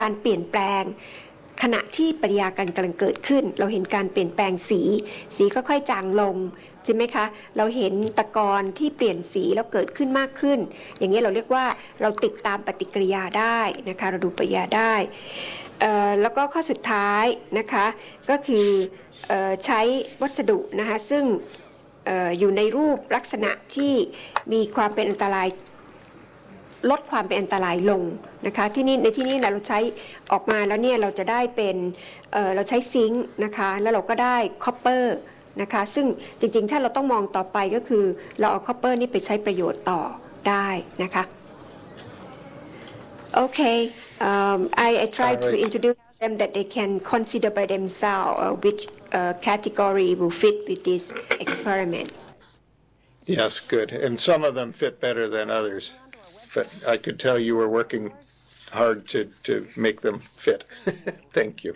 การเปลี่ยนแปลงขณะที่ปฏิกิริยากันกำลังเกิดขึ้นเราเห็นการเปลี่ยนแปลงสีค่อยๆจางลงใช่ไหมคะเราเห็นตะกอนที่เปลี่ยนสีแล้วเกิดขึ้นมากขึ้นอย่างนี้เราเรียกว่าเราติดตามปฏิกิริยาได้นะคะเราดูปฏิกิริยาได้แล้วก็ข้อสุดท้ายนะคะก็คือใช้วัสดุนะคะซึ่งอยู่ในรูปลักษณะที่มีความเป็นอันตรายลดความเป็นอันตรายลงนะคะในที่นี้เราใช้ออกมาแล้วเนี่ยเราจะได้เป็นเราใช้ซิงค์นะคะแล้วเราก็ได้คอปเปอร์นะคะซึ่งจริงๆถ้าเราต้องมองต่อไปก็คือเราเอาคอปเปอร์นี่ไปใช้ประโยชน์ต่อได้นะคะ Okay, I try to introduce them that they can consider by themselves which category will fit with this experiment. Yes, good. And some of them fit better than others. But I could tell you were working hard to make them fit. Thank you.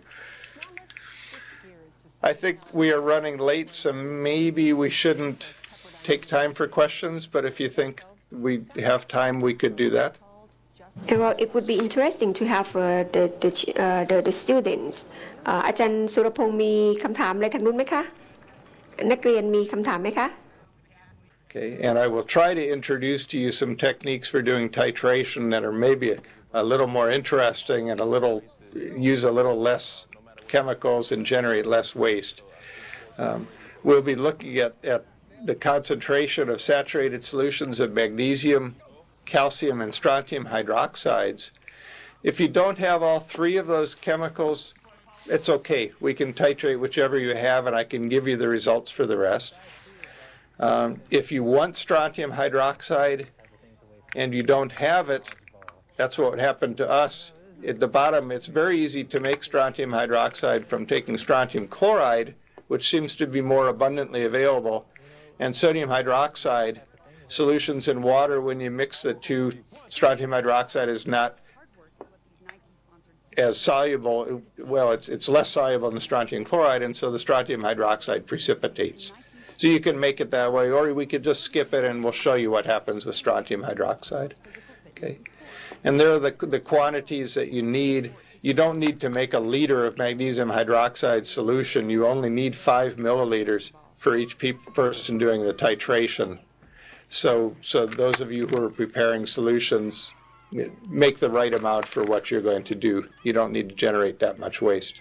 I think we are running late, so maybe we shouldn't take time for questions, but if you think we have time, we could do that. Well, it would be interesting to have the students. อาจารย์สุรพงศ์มีคำถามอะไรทางนู้นไหมคะนักเรียนมีคำถามไหมคะ Okay, and I will try to introduce to you some techniques for doing titration that are maybe a little more interesting and use a little less chemicals and generate less waste. We'll be looking at the concentration of saturated solutions of magnesium, calcium, and strontium hydroxides. If you don't have all three of those chemicals, it's okay. We can titrate whichever you have, and I can give you the results for the rest. If you want strontium hydroxide and you don't have it, that's what happened to us. At the bottom, it's very easy to make strontium hydroxide from taking strontium chloride, which seems to be more abundantly available, and sodium hydroxide solutions in water. When you mix the two, strontium hydroxide is not as soluble. Well, it's less soluble than strontium chloride, and so the strontium hydroxide precipitates. So you can make it that way, or we could just skip it and we'll show you what happens with strontium hydroxide. Okay, and there are the quantities that you need. You don't need to make a liter of magnesium hydroxide solution. You only need 5 milliliters for each person doing the titration. So those of you who are preparing solutions, make the right amount for what you're going to do. You don't need to generate that much waste.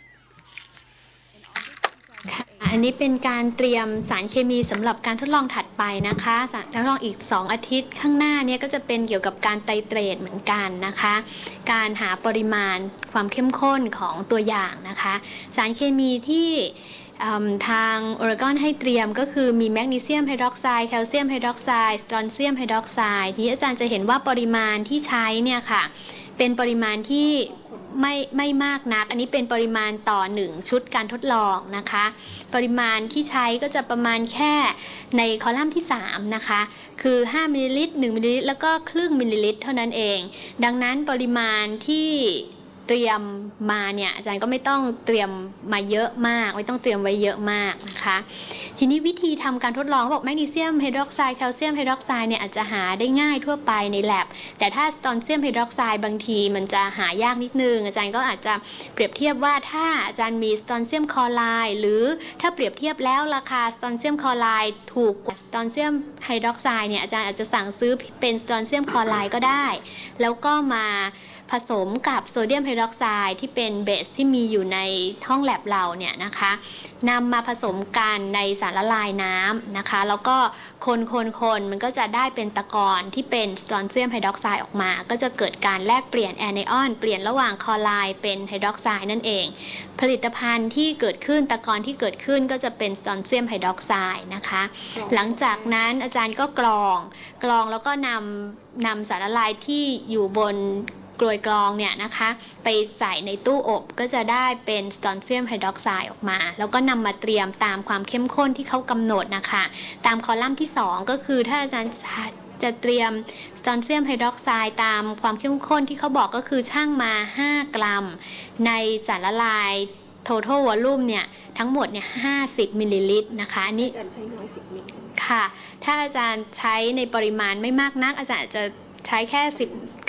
อันนี้เป็นการเตรียมสารเคมีสำหรับการทดลองถัดไปนะคะทดลองอีก2อาทิตย์ข้างหน้าเนี่ยก็จะเป็นเกี่ยวกับการไตเตรตเหมือนกันนะคะการหาปริมาณความเข้มข้นของตัวอย่างนะคะสารเคมีที่ทางออริกอนให้เตรียมก็คือมีแมกนีเซียมไฮดรอกไซด์แคลเซียมไฮดรอกไซด์สตรอนเซียมไฮดรอกไซด์ที่อาจารย์จะเห็นว่าปริมาณที่ใช้เนี่ยค่ะเป็นปริมาณที่ไม่มากนักอันนี้เป็นปริมาณต่อ1ชุดการทดลองนะคะปริมาณที่ใช้ก็จะประมาณแค่ในคอลัมน์ที่3นะคะคือ5มิลลิลิตร1มิลลิลิตรแล้วก็ครึ่งมิลลิลิตรเท่านั้นเองดังนั้นปริมาณที่เตรียมมาเนี่ยอาจารย์ก็ไม่ต้องเตรียมมาเยอะมากไม่ต้องเตรียมไว้เยอะมากนะคะทีนี้วิธีทำการทดลองบอกแมกนีเซียมไฮดรอกไซด์แคลเซียมไฮดรอกไซด์เนี่ยอาจจะหาได้ง่ายทั่วไปใน lab แต่ถ้าสตรอนเซียมไฮดรอกไซด์บางทีมันจะหายากนิดนึงอาจารย์ก็อาจจะเปรียบเทียบว่าถ้าอาจารย์มีสตรอนเซียมคลอไรด์หรือถ้าเปรียบเทียบแล้วราคาสตรอนเซียมคลอไรด์ถูกกว่าสตรอนเซียมไฮดรอกไซด์เนี่ยอาจารย์อาจจะสั่งซื้อเป็นสตรอนเซียมคลอไรด์ก็ได้แล้วก็มาผสมกับโซเดียมไฮดรอกไซด์ที่เป็นเบสที่มีอยู่ในห้องแลบเราเนี่ยนะคะนำมาผสมกันในสารละลายน้ำนะคะแล้วก็คนมันก็จะได้เป็นตะกอนที่เป็นสตรอนเซียมไฮดรอกไซด์ออกมาก็จะเกิดการแลกเปลี่ยนแอนิออนเปลี่ยนระหว่างคลอไรด์เป็นไฮดรอกไซด์นั่นเองผลิตภัณฑ์ที่เกิดขึ้นตะกอนที่เกิดขึ้นก็จะเป็นสตรอนเซียมไฮดรอกไซด์นะคะหลังจากนั้นอาจารย์ก็กรองแล้วก็นำสารละลายที่อยู่บนกลวยกรองเนี่ยนะคะไปใส่ในตู้อบก็จะได้เป็นสตรอนเซียมไฮดรอกไซด์ออกมาแล้วก็นำมาเตรียมตามความเข้มข้นที่เขากำหนดนะคะตามคอลัมน์ที่2ก็คือถ้าอาจารย์จะเตรียมสตรอนเซียมไฮดรอกไซด์ตามความเข้มข้นที่เขาบอกก็คือช่างมา5 กรัมในสารละลาย total volume เนี่ยทั้งหมดเนี่ย50มิลลิลิตรนะคะอันนี้อาจารย์ใช้น้อย10มิลลิลิตรค่ะถ้าอาจารย์ใช้ในปริมาณไม่มากนักอาจารย์จะใช้แค่10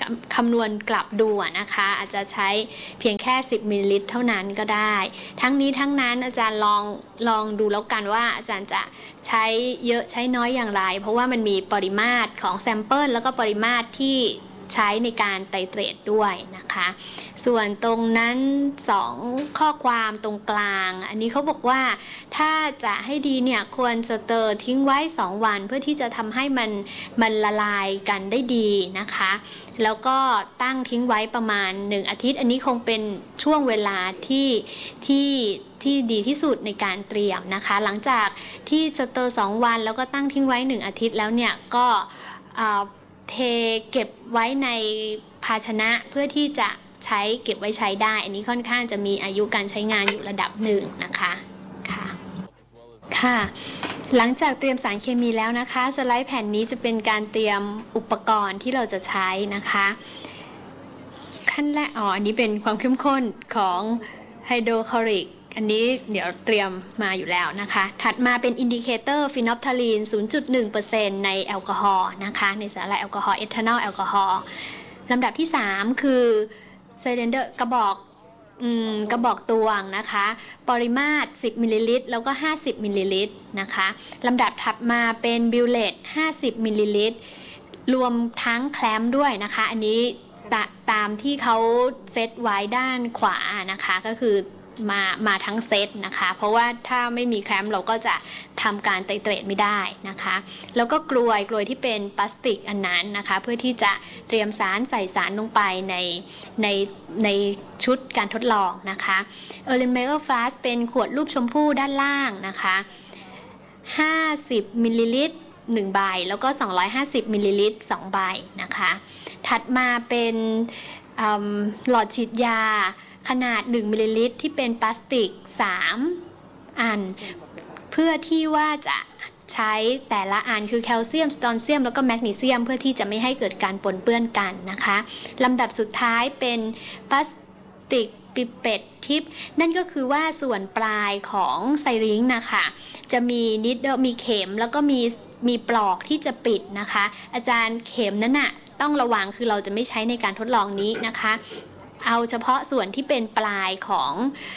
คำนวณกลับดูนะคะอาจจะใช้เพียงแค่10มิลลิลิตรเท่านั้นก็ได้ทั้งนี้ทั้งนั้นอาจารย์ลองดูแล้วกันว่าอาจารย์จะใช้เยอะใช้น้อยอย่างไรเพราะว่ามันมีปริมาตรของแซมเปิลแล้วก็ปริมาตรที่ใช้ในการไตรเตรดด้วยนะคะส่วนตรงนั้น2ข้อความตรงกลางอันนี้เขาบอกว่าถ้าจะให้ดีเนี่ยควรสเตอร์ทิ้งไว้2วันเพื่อที่จะทำให้มันละลายกันได้ดีนะคะแล้วก็ตั้งทิ้งไว้ประมาณ1อาทิตย์อันนี้คงเป็นช่วงเวลาที่ดีที่สุดในการเตรียมนะคะหลังจากที่สเตอร์2วันแล้วก็ตั้งทิ้งไว้1อาทิตย์แล้วเนี่ยก็เทเก็บไว้ในภาชนะเพื่อที่จะใช้เก็บไว้ใช้ได้อันนี้ค่อนข้างจะมีอายุการใช้งานอยู่ระดับหนึ่งนะคะค่ะหลังจากเตรียมสารเคมีแล้วนะคะสไลด์แผ่นนี้จะเป็นการเตรียมอุปกรณ์ที่เราจะใช้นะคะขั้นแรกอันนี้เป็นความเข้มข้นของไฮโดรคลอริกอันนี้เดี๋ยวเตรียมมาอยู่แล้วนะคะถัดมาเป็นอินดิเคเตอร์ฟินอลฟทาลีน 0.1% ในแอลกอฮอล์นะคะในสาหร่ายแอลกอฮอล์เอทานอลแอลกอฮอล์ลำดับที่3คือไซเลนเดอร์กระบอกตวงนะคะปริมาตร10มิลลิลิตรแล้วก็50มิลลิลิตรนะคะลำดับถัดมาเป็นบิลเลต50มิลลิลิตรรวมทั้งแคลมด้วยนะคะอันนี้ตามที่เขาเซตไว้ด้านขวานะคะก็คือมาทั้งเซตนะคะเพราะว่าถ้าไม่มีแคมเราก็จะทำการไตรเตรดไม่ได้นะคะแล้วก็กลวยที่เป็นพลาสติกอันนั้นนะคะเพื่อที่จะเตรียมใส่สารลงไปในชุดการทดลองนะคะเออร์เลนเมเกอร์ฟลาสเป็นขวดรูปชมพู่ด้านล่างนะคะ50มิลลิลิตร1ใบแล้วก็250มิลลิลิตร2ใบนะคะถัดมาเป็นหลอดฉีดยาขนาด1มิลลิลิตรที่เป็นพลาสติก3อันเพื่อที่ว่าจะใช้แต่ละอันคือแคลเซียมสตอนเซียมแล้วก็แมกนีเซียมเพื่อที่จะไม่ให้เกิดการปนเปื้อนกันนะคะลำดับสุดท้ายเป็นพลาสติกปิเปตทิปนั่นก็คือว่าส่วนปลายของไซริงค์นะคะจะมีนิดเดิลมีเข็มแล้วก็มีปลอกที่จะปิดนะคะอาจารย์เข็มนั้นน่ะต้องระวังคือเราจะไม่ใช้ในการทดลองนี้นะคะเอาเฉพาะส่วนที่เป็นปลายของ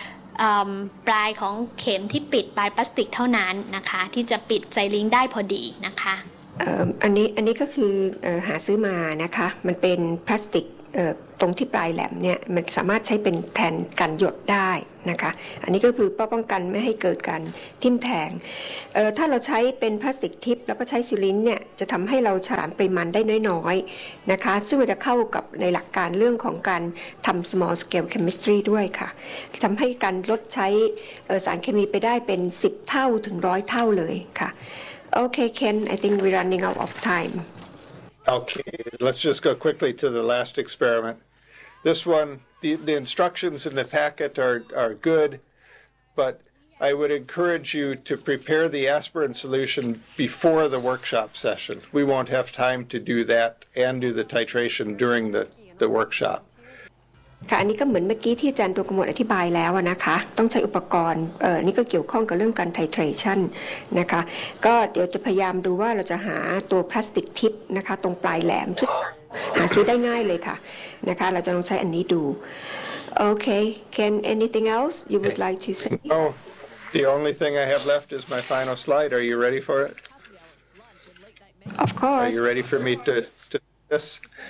เข็มที่ปิดปลายพลาสติกเท่านั้นนะคะที่จะปิดไซริงค์ได้พอดีนะคะอันนี้ก็คือหาซื้อมานะคะมันเป็นพลาสติกตรงที่ปลายแหลมเนี่ยมันสามารถใช้เป็นแทนกันหยดได้นะคะอันนี้ก็คือป้องกันไม่ให้เกิดการทิ่มแทงถ้าเราใช้เป็นพลาสติกทิปแล้วก็ใช้ซิลินเนี่ยจะทำให้เราใช้สารปริมาณได้น้อยๆนะคะซึ่งมันจะเข้ากับในหลักการเรื่องของการทำ small scale chemistry ด้วยค่ะทำให้การลดใช้สารเคมีไปได้เป็น10 เท่าถึง100 เท่าเลยค่ะOkay, Ken, I think we're running out of time. Okay, let's just go quickly to the last experiment. This one, the instructions in the packet are good, but I would encourage you to prepare the aspirin solution before the workshop session. We won't have time to do that and do the titration during the workshop. ค่ะอันนี้ก็เหมือนเมื่อกี้ที่อาจารย์ตัวกมลอธิบายแล้วนะคะต้องใช้อุปกรณ์นี่ก็เกี่ยวข้องกับเรื่องการไทเทรชันนะคะก็เดี๋ยวจะพยายามดูว่าเราจะหาตัวพลาสติกทิปนะคะตรงปลายแหลมซึ่งหาซื้อได้ง่ายเลยค่ะนะคะเราจะลองใช้อันนี้ดูโอเค Ken anything else you would like to say Oh the only thing I have left is my final slide are you ready for it Of course Are you ready for me to this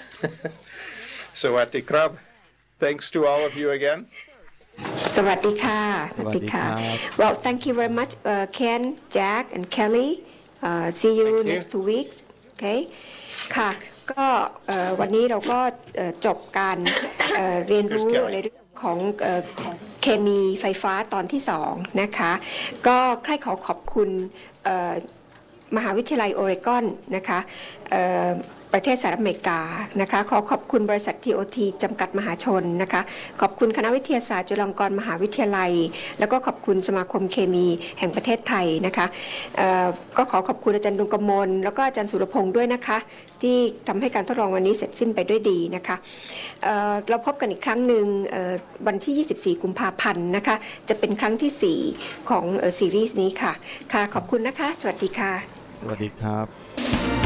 Sawati Krab Thanks to all of you again. สวัสดีค่ะสวัสดีค่ะ Well, thank you very much, Ken, Jack, and Kelly. See you next 2 weeks. Okay. ค่ะก็วันนี้เราก็จบการเรียนรู้ในเรื่องของเคมีไฟฟ้าตอนที่2นะคะก็ใครขอคุณมหาวิทยาลัยโอเรกอนนะคะประเทศสหรัฐอเมริกานะคะขอบคุณบริษัท TOT จำกัดมหาชนนะคะขอบคุณคณะวิทยาศาสตร์จุฬาลงกรณ์มหาวิทยาลัยแล้วก็ขอบคุณสมาคมเคมีแห่งประเทศไทยนะคะก็ขอบคุณอาจารย์ดวงกมลแล้วก็อาจารย์สุรพงษ์ด้วยนะคะที่ทำให้การทดลองวันนี้เสร็จสิ้นไปด้วยดีนะคะเราพบกันอีกครั้งหนึ่งวันที่24 กุมภาพันธ์นะคะจะเป็นครั้งที่4ของซีรีส์นี้ค่ะค่ะขอบคุณนะคะสวัสดีค่ะสวัสดีครับ